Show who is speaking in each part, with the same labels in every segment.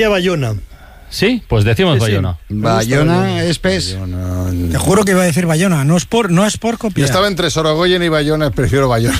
Speaker 1: Bayona.
Speaker 2: Sí, pues decimos Bayona.
Speaker 3: Bayona es pez.
Speaker 4: Te juro que iba a decir Bayona, no es por copiar.
Speaker 5: Yo estaba entre Sorogoyen y Bayona, prefiero Bayona.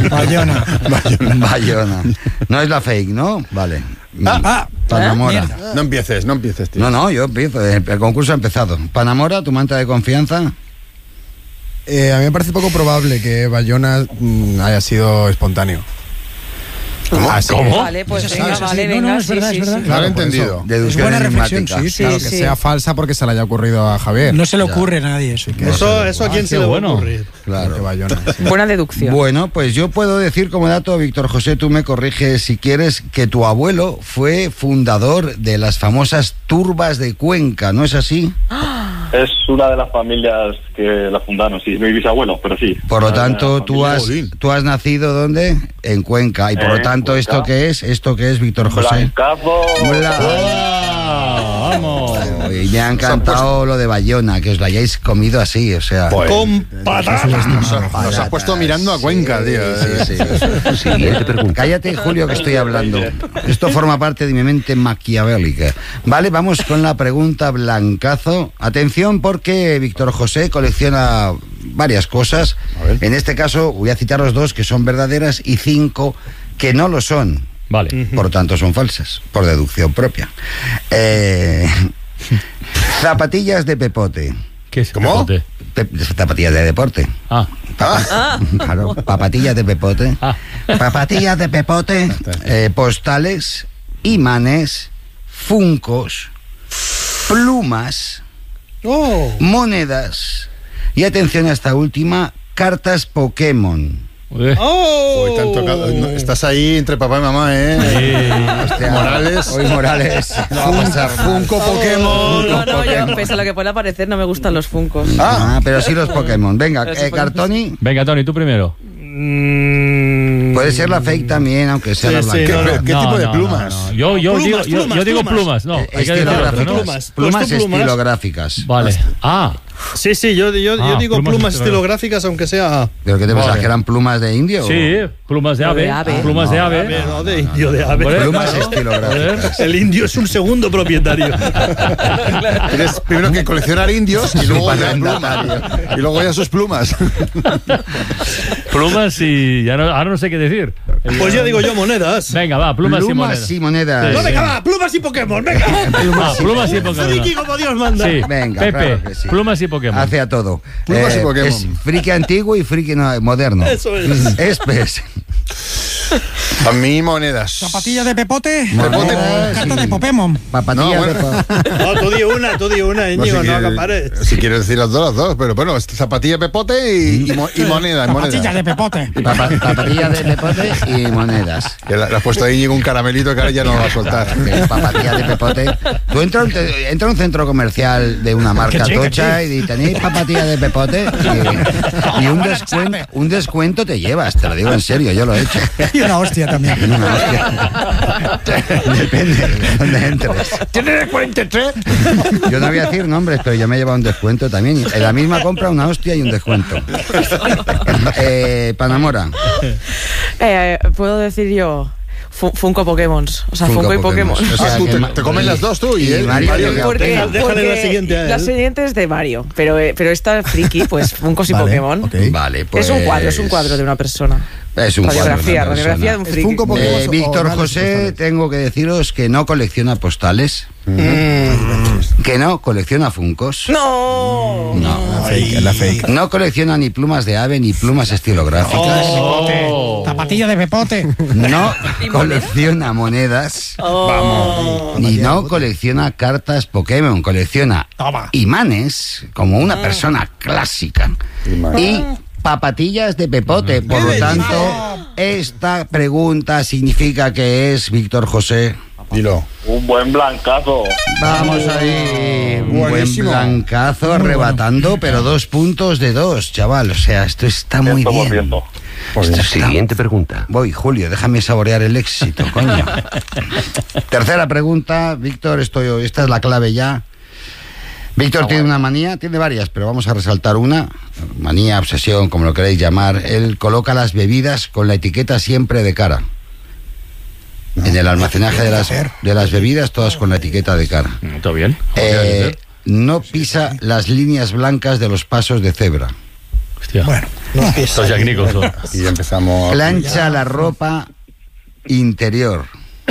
Speaker 3: Bayona. No es la fake, ¿no? Vale. Panamora.
Speaker 5: No empieces, tío.
Speaker 3: No, yo empiezo. El concurso ha empezado. Panamora, tu manta de confianza.
Speaker 6: A mí me parece poco probable que Bayona haya sido espontáneo.
Speaker 2: ¿Cómo?
Speaker 7: Vale, pues venga,
Speaker 4: es verdad.
Speaker 5: Claro, entendido.
Speaker 3: Deducción
Speaker 4: buena
Speaker 3: enigmática.
Speaker 4: reflexión, sí.
Speaker 6: Claro, que sea falsa porque se le haya ocurrido a Javier.
Speaker 4: No se le ocurre a nadie eso.
Speaker 1: Eso a quién se le va a ocurrir.
Speaker 3: Claro.
Speaker 6: Que Bayona, sí.
Speaker 7: Buena deducción.
Speaker 3: Bueno, pues yo puedo decir como dato, Víctor José, tú me corriges si quieres, que tu abuelo fue fundador de las famosas turbas de Cuenca, ¿no es así?
Speaker 8: Es una de las familias que la fundaron, sí, mi bisabuelo, pero sí.
Speaker 3: Por lo tanto, tú has nacido ¿dónde? En Cuenca. Y por lo tanto,
Speaker 8: Cuenca.
Speaker 3: ¿esto qué es, Víctor José?
Speaker 8: Blancazo.
Speaker 2: ¡Vamos!
Speaker 3: Y me ha encantado lo de Bayona, que os lo hayáis comido así, o sea...
Speaker 1: Con patatas.
Speaker 5: Nos has puesto mirando a Cuenca, tío.
Speaker 3: Sí. Siguiente pregunta. Cállate, Julio, que estoy hablando. Esto forma parte de mi mente maquiavélica. Vale, vamos con la pregunta blancazo. Atención, porque Víctor José colecciona varias cosas. En este caso, voy a citaros 2 que son verdaderas y 5 que no lo son.
Speaker 2: Vale.
Speaker 3: Por lo tanto, son falsas, por deducción propia. Zapatillas de pepote.
Speaker 2: ¿Qué es?
Speaker 5: ¿Cómo?
Speaker 3: Zapatillas de deporte. Claro, papatillas de pepote. Papatillas de pepote. Postales, imanes, funcos, plumas, monedas y, atención a esta última, cartas Pokémon.
Speaker 5: Uy, te han tocado. No, estás ahí entre papá y mamá,
Speaker 3: Hostia,
Speaker 5: Morales.
Speaker 3: Hoy Morales. No va a pasar mal.
Speaker 5: Funko Pokémon.
Speaker 7: No, yo, pese a lo que pueda parecer, no me gustan los funcos.
Speaker 3: Pero sí los Pokémon. Venga, Cartoni.
Speaker 2: Venga, Tony, tú primero.
Speaker 3: Puede ser la fake también, aunque sea la blanca.
Speaker 5: ¿Qué tipo de plumas?
Speaker 2: Yo digo plumas. No, hay que decir otra, ¿no?
Speaker 3: Plumas estilográficas.
Speaker 2: Vale.
Speaker 1: Sí, yo digo plumas estilográficas, aunque sea...
Speaker 3: ¿Pero qué te pensabas, que eran plumas de indio?
Speaker 2: Sí, plumas de ave. Plumas de ave.
Speaker 1: No, de indio, de ave.
Speaker 3: Plumas estilográficas.
Speaker 1: El indio es un segundo propietario.
Speaker 5: Tienes primero que coleccionar indios y luego ya plumas. Y luego ya sus plumas.
Speaker 2: Plumas y... ahora no sé qué decir.
Speaker 1: Pues ya digo yo monedas.
Speaker 2: Venga, va, plumas y monedas.
Speaker 3: Plumas y monedas.
Speaker 2: Sí.
Speaker 1: No, venga, va, plumas y Pokémon, venga.
Speaker 2: Plumas y Pokémon.
Speaker 1: Friki como Dios manda.
Speaker 2: Sí,
Speaker 3: Venga,
Speaker 2: Pepe,
Speaker 3: claro que sí.
Speaker 2: plumas y Pokémon.
Speaker 3: Hace a todo.
Speaker 5: Plumas y Pokémon.
Speaker 3: Es friki antiguo y friki moderno.
Speaker 1: Eso es.
Speaker 3: Espes.
Speaker 5: A mí monedas.
Speaker 4: ¿Zapatilla de pepote?
Speaker 5: Pepote.
Speaker 4: Cartas de Pokémon.
Speaker 3: Papatillas de
Speaker 1: No, tú di una, Íñigo, no acapares.
Speaker 5: Si quieres decir las dos, pero bueno, zapatilla de pepote y moneda.
Speaker 4: Zapatilla de pepote.
Speaker 3: Papatillas de pepote y monedas.
Speaker 5: Que le has puesto ahí Íñigo un caramelito que ahora ya no lo va a soltar.
Speaker 3: Papatillas de pepote. Tú entra a un centro comercial de una marca tocha y tenéis papatillas de pepote y un descuento te llevas, te lo digo en serio, yo lo he hecho.
Speaker 4: Y una hostia también.
Speaker 3: Depende de dónde entres.
Speaker 5: ¿Tienes 43?
Speaker 3: Yo no voy a decir nombres, pero yo me he llevado un descuento también. En la misma compra una hostia y un descuento. Panamora.
Speaker 7: Puedo decir yo... Funko Pokémon. O sea, Funko y Pokémon.
Speaker 3: O sea,
Speaker 5: te comes las dos tú y
Speaker 3: Mario.
Speaker 7: Porque
Speaker 1: déjale la siguiente a él.
Speaker 7: La siguiente es de Mario, pero esta friki, pues Funkos y Pokémon.
Speaker 3: Okay. Vale, pues...
Speaker 7: Es un cuadro de una persona.
Speaker 3: Es un
Speaker 7: radiografía
Speaker 3: radiografía
Speaker 7: de un friki.
Speaker 3: Víctor José, tengo que deciros que no colecciona postales. Que no colecciona funcos.
Speaker 7: No.
Speaker 6: La fake.
Speaker 3: No colecciona ni plumas de ave ni plumas estilográficas.
Speaker 4: Zapatilla de pepote.
Speaker 3: No colecciona monedas. Ni no colecciona cartas Pokémon. Colecciona imanes como una persona clásica. Y papatillas de pepote. Por lo tanto, esta pregunta significa que es, Víctor José...
Speaker 5: Dilo.
Speaker 8: Un buen blancazo.
Speaker 3: Vamos ahí, un
Speaker 5: Buenísimo.
Speaker 3: buen blancazo, arrebatando, pero 2 puntos de 2, chaval. O sea, esto está muy bien.
Speaker 9: Siguiente pregunta.
Speaker 3: Voy, Julio, déjame saborear el éxito, coño. Tercera pregunta, Víctor, esta es la clave ya. Víctor tiene una manía, tiene varias, pero vamos a resaltar una. Manía, obsesión, como lo queréis llamar. Él coloca las bebidas con la etiqueta siempre de cara. En el almacenaje de las bebidas, todas con la etiqueta de cara.
Speaker 2: ¿Todo bien?
Speaker 3: No pisa las líneas blancas de los pasos de cebra.
Speaker 2: Hostia.
Speaker 1: Bueno, no pisa.
Speaker 2: Los Jack Nicholson.
Speaker 5: Y empezamos.
Speaker 3: Plancha la ropa interior.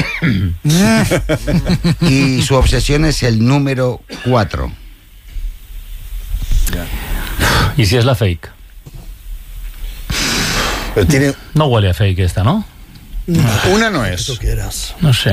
Speaker 3: Y su obsesión es el número 4.
Speaker 2: ¿Y si es la fake?
Speaker 5: Pero tiene...
Speaker 2: No huele a fake esta, ¿no?
Speaker 5: Una no es.
Speaker 1: Tú quieras.
Speaker 2: No sé.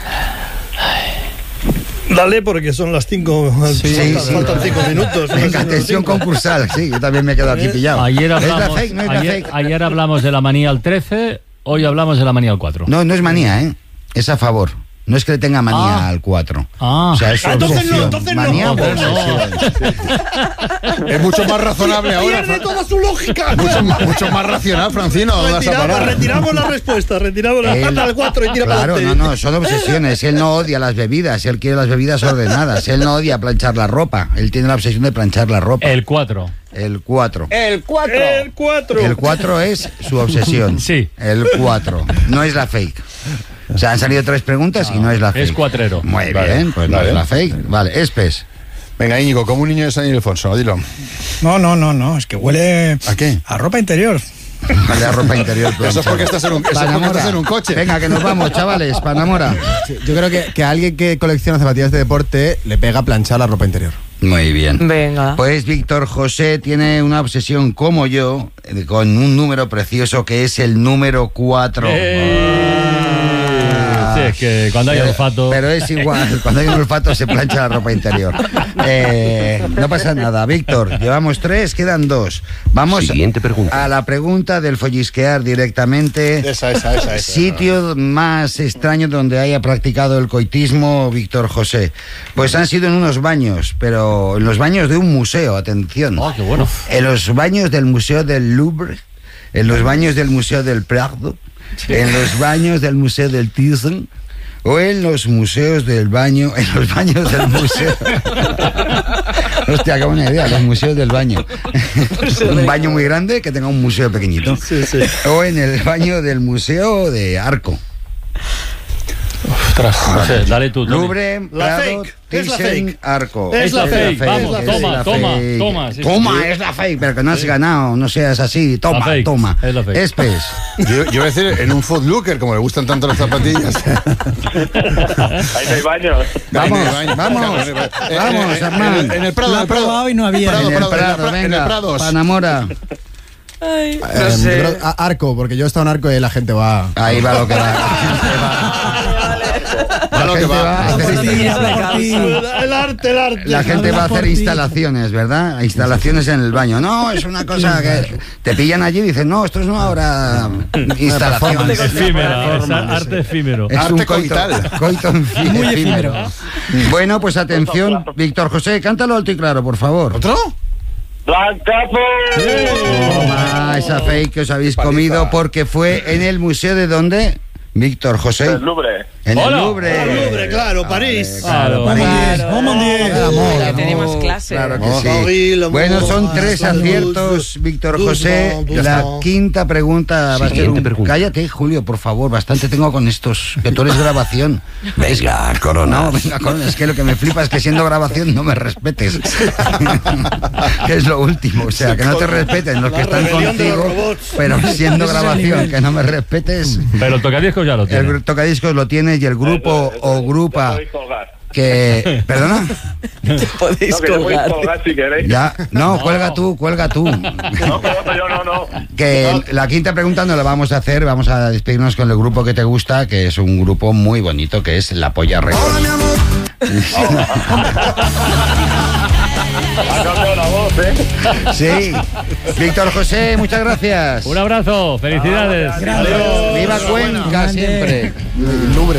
Speaker 1: Dale, porque son las 5.
Speaker 3: Sí.
Speaker 1: Faltan 5 minutos.
Speaker 3: Venga, atención concursal. Sí, yo también me he quedado aquí pillado.
Speaker 2: Ayer
Speaker 3: ¿Es la
Speaker 2: hablamos,
Speaker 3: fake? ¿No es la fake?
Speaker 2: ayer hablamos de la manía al 13, hoy hablamos de la manía al 4.
Speaker 3: No, no es manía, ¿eh? Es a favor. No es que le tenga manía al 4. O sea, es
Speaker 1: entonces no.
Speaker 3: Manía o
Speaker 2: Entonces
Speaker 3: obsesión.
Speaker 5: Es mucho más razonable ahora.
Speaker 1: Pierde toda su lógica.
Speaker 5: Mucho más racional, Francino. ¿Dónde vas a parar?
Speaker 1: Retiramos la respuesta. Retiramos la falta al 4 y tira para
Speaker 3: Claro,
Speaker 1: adelante.
Speaker 3: no, son obsesiones. Él no odia las bebidas, él quiere las bebidas ordenadas. Él no odia planchar la ropa, él tiene la obsesión de planchar la ropa.
Speaker 2: El 4.
Speaker 3: El 4.
Speaker 1: El 4.
Speaker 3: El 4 es su obsesión.
Speaker 2: Sí.
Speaker 3: El 4. No es la fake. O sea, han salido 3 preguntas y no es la fake.
Speaker 2: Es cuatrero.
Speaker 3: Muy
Speaker 5: Vale,
Speaker 3: bien, pues no
Speaker 5: vale.
Speaker 3: es la fake. Vale, Espes.
Speaker 5: Venga, Íñigo, como un niño de San Ildefonso, dilo.
Speaker 4: No, es que huele
Speaker 5: ¿A qué?
Speaker 4: a ropa interior.
Speaker 3: Vale, a ropa interior.
Speaker 5: Eso es porque estás en un coche.
Speaker 3: Venga, que nos vamos, chavales. Panamora.
Speaker 6: Sí, yo creo que a alguien que colecciona zapatillas de deporte le pega planchar la ropa interior.
Speaker 3: Muy bien.
Speaker 7: Venga.
Speaker 3: Pues Víctor José tiene una obsesión como yo con un número precioso que es el número 4.
Speaker 2: Sí, es que cuando hay olfato.
Speaker 3: Pero es igual, cuando hay un olfato se plancha la ropa interior. No pasa nada, Víctor. Llevamos 3, quedan 2. Vamos
Speaker 9: Siguiente pregunta.
Speaker 3: a la pregunta del follisquear directamente.
Speaker 5: Esa.
Speaker 3: Sitio más extraño donde haya practicado el coitismo Víctor José. Pues han sido en unos baños, pero en los baños de un museo, atención.
Speaker 2: Oh, qué bueno.
Speaker 3: En los baños del Museo del Louvre, en los baños del Museo del Prado, en los baños del Museo del Thyssen o en los museos del baño, en los baños del museo. Hostia, qué buena idea, los museos del baño. Un baño muy grande que tenga un museo pequeñito.
Speaker 1: Sí.
Speaker 3: O en el baño del Museo de Arco.
Speaker 2: Ostras, no sé, dale tú. Tony.
Speaker 3: Louvre,
Speaker 1: La
Speaker 3: Prado,
Speaker 1: fake, es la
Speaker 3: Thyssen,
Speaker 1: fake.
Speaker 3: Arco.
Speaker 1: Es la fake,
Speaker 2: vamos,
Speaker 3: es
Speaker 2: toma,
Speaker 3: la
Speaker 2: toma,
Speaker 3: fake.
Speaker 2: toma, sí,
Speaker 3: Toma,
Speaker 2: sí.
Speaker 3: es la fake, pero que no has ganado, no seas así. Toma,
Speaker 2: La fake,
Speaker 3: toma.
Speaker 2: es la fake.
Speaker 3: Espes.
Speaker 5: Yo voy a decir, en un Foot Locker, como le gustan tanto las zapatillas.
Speaker 8: Ahí no hay baños.
Speaker 3: Vamos, Armand.
Speaker 5: En el Prado,
Speaker 4: Lo ha probado y no había.
Speaker 3: En el Prado,
Speaker 5: en el
Speaker 3: venga,
Speaker 5: Prados.
Speaker 3: Panamora.
Speaker 7: Ay, no
Speaker 6: Yo
Speaker 7: sé.
Speaker 6: creo- Arco, porque yo he estado en Arco y la gente va.
Speaker 3: Ahí va lo que va.
Speaker 5: Va lo que va.
Speaker 3: a hacer-
Speaker 1: El arte.
Speaker 3: La gente va a hacer instalaciones, ¿verdad? Instalaciones en el baño. No, es una cosa que te pillan allí y dicen, no, esto es una obra instalaciones.
Speaker 2: Efímera, es arte efímero.
Speaker 3: Es
Speaker 5: Arte
Speaker 3: un coito
Speaker 4: Muy efímero.
Speaker 3: Bueno, pues atención, Víctor José, cántalo alto y claro, por favor.
Speaker 5: ¿Otro?
Speaker 8: ¡Blancazo!
Speaker 3: Toma esa fake que os habéis comido porque fue en el museo de ¿dónde? Víctor José.
Speaker 8: El Louvre.
Speaker 3: En el
Speaker 2: Hola.
Speaker 3: Louvre.
Speaker 1: El Louvre, claro, París.
Speaker 2: Claro,
Speaker 3: París.
Speaker 4: Vamos,
Speaker 7: Ya tenemos clase.
Speaker 3: Claro que
Speaker 1: Amor,
Speaker 3: sí.
Speaker 1: amor,
Speaker 3: Bueno, son
Speaker 1: amor,
Speaker 3: 3
Speaker 1: salud.
Speaker 3: aciertos, Víctor José.
Speaker 1: Doucement,
Speaker 3: La
Speaker 1: doucement.
Speaker 3: quinta pregunta va a ser
Speaker 9: Siguiente pregunta.
Speaker 3: Cállate, Julio, por favor. Bastante tengo con estos. Que tú eres grabación.
Speaker 9: Venga, Corona.
Speaker 3: No, venga, Corona, es que lo que me flipa es que siendo grabación no me respetes. Que es lo último. O sea, que no te respeten los que
Speaker 1: La
Speaker 3: están
Speaker 1: rebelión de los
Speaker 3: contigo,
Speaker 1: robots.
Speaker 3: pero siendo
Speaker 4: Ese es el
Speaker 3: grabación,
Speaker 4: nivel.
Speaker 3: que no me respetes.
Speaker 2: Pero el tocadiscos ya lo tiene.
Speaker 3: El tocadiscos lo tienes y el grupo o grupa
Speaker 8: Podéis colgar.
Speaker 3: que... ¿Perdona?
Speaker 7: Podéis
Speaker 8: No, que le podéis
Speaker 7: colgar.
Speaker 8: colgar si queréis.
Speaker 3: Ya, no, cuelga tú.
Speaker 8: No, pero yo no.
Speaker 3: Que la quinta pregunta no la vamos a hacer, vamos a despedirnos con el grupo que te gusta, que es un grupo muy bonito, que es La Polla Record.
Speaker 8: Ha cambiado la voz, ¿eh?
Speaker 3: Sí. Víctor José, muchas gracias.
Speaker 2: Un abrazo, felicidades.
Speaker 3: Viva Cuenca siempre.
Speaker 6: Louvre.